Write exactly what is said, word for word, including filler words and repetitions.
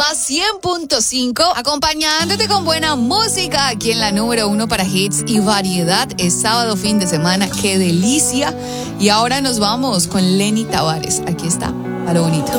Más cien punto cinco, acompañándote con buena música aquí en la número uno para hits y variedad. Es sábado, fin de semana, qué delicia. Y ahora nos vamos con Lenny Tavares. Aquí está, a lo bonito.